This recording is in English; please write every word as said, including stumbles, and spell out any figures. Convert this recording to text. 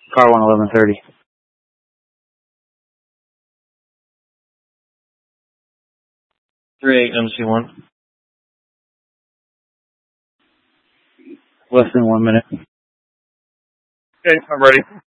Car one eleven thirty. three eight M C one. Less than one minute. Okay, I'm ready.